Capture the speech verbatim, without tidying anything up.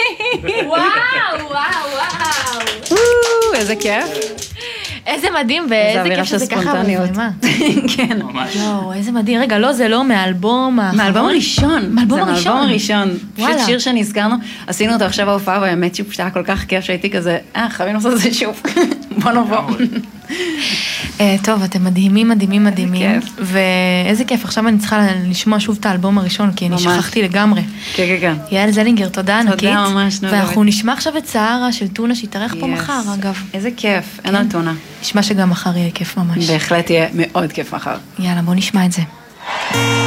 וואו, וואו, וואו. איזה כיף. איזה מדהים, ואיזה כיף שזה ככה בזרימה. כן. ממש. יואו, איזה מדהים. רגע, לא, זה לא מהאלבום האחרון. מאלבום הראשון. מאלבום זה הראשון. מאלבום הראשון. פשוט וואלה. שיר שנזכרנו, עשינו אותו עכשיו בהופעה, והאמת שפשוט היה כל כך כיף שהייתי כזה, אה, חייבים לעשות את זה שוב. בוא נבוא. אה, טוב, אתם מדהימים, מדהימים, מדהימים. כיף. ואיזה כיף, עכשיו אני צריכה לשמוע שוב את האלבום הראשון, כי אני ממש. שכחתי לגמרי. כן, כן, כן. יעל זלינגר, תודה ענקית. תודה ממש, נוגעת. ואנחנו נשמע עכשיו את סערה של טונה, שהתארח פה Yes. מחר, אגב. איזה כיף, אין על טונה. נשמע שגם מחר יהיה כיף ממש. בהחלט יהיה מאוד כיף מחר. יאללה, בוא נשמע את זה.